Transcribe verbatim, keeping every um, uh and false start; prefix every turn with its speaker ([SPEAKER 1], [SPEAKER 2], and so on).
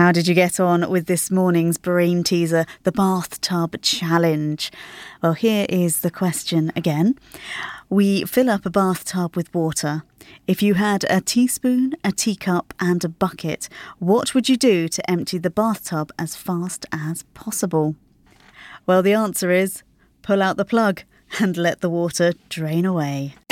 [SPEAKER 1] How did you get on with this morning's brain teaser, the bathtub challenge? Well, here is the question again. We fill up a bathtub with water. If you had a teaspoon, a teacup and a bucket, what would you do to empty the bathtub as fast as possible? Well, the answer is pull out the plug and let the water drain away.